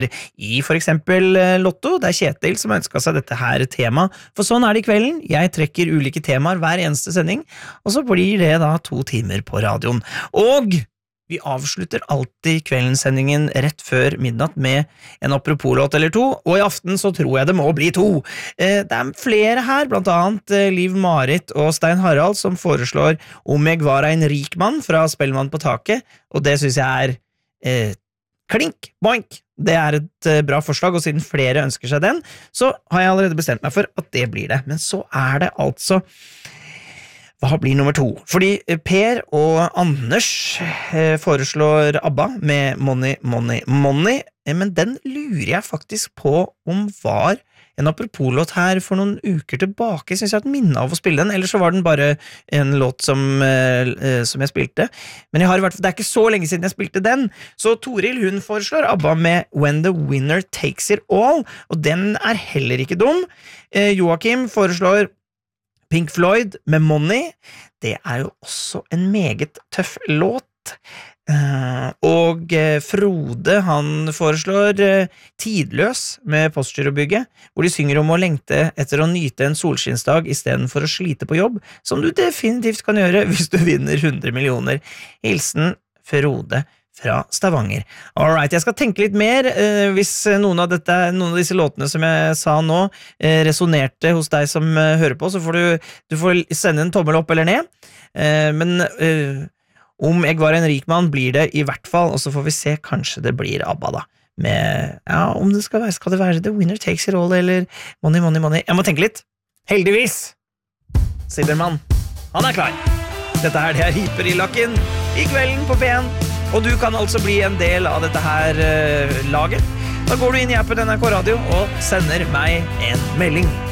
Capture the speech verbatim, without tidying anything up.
I for eksempel Lotto, det er Kjetil som ønsket seg dette her tema, for sånn er det I kvelden, jeg trekker ulike temaer hver eneste sending, og så blir det da to timer på radioen. Og vi avslutter alltid kveldensendingen rett før midnatt med en apropos-låt eller to, og I aften så tror jeg det må bli to. Det er flere her, blant annet Liv Marit og Stein Harald, som foreslår Om jeg var en rik mann fra Spellemann på taket, og det synes jeg er eh, klink, boink. Det er et bra forslag, og siden flere ønsker seg den, så har jeg allerede bestemt meg for at det blir det. Men så er det altså hva blir nummer to? Fordi Per og Anders eh, foreslår ABBA med Money, Money, Money, eh, men den lurer jeg faktisk på om var en apropos-låt her for noen uker tilbake. Jeg synes jeg har et minne av å spille den, eller så var den bare en låt som, eh, som jeg spilte. Men jeg har I hvert fall, det er ikke så lenge siden jeg spilte den, så Toril hun foreslår ABBA med When the Winner Takes It All, og den er heller ikke dum. Eh, Joachim foreslår Pink Floyd med Money, det er jo også en meget tøff låt, uh, og uh, Frode han foreslår uh, Tidløs med Postgirobygget, hvor de synger om å lengte etter å nyte en solskinnsdag I stedet for å slite på jobb, som du definitivt kan gjøre hvis du vinner hundre millioner. Hilsen Frode fra Stavanger. Alright, jeg skal tenke litt mer eh, hvis noen av, dette, noen av disse låtene som jeg sa nå eh, resonerte hos deg som eh, hører på, så får du, du får sende en tommel opp eller ned. Eh, men eh, om jeg var en rik mann blir det I hvert fall, og så får vi se, kanskje det blir ABBA da. Med, ja, om det skal være, skal det være The Winner Takes It All, eller Money, Money, Money. Jeg må tenke litt. Heldigvis! Silbermann, han er klar. Dette her, det er Riper I lakken I kvelden på P en. Og du kan altså bli en del av dette her uh, laget. Da går du inn I appen N R K Radio og sender meg en melding.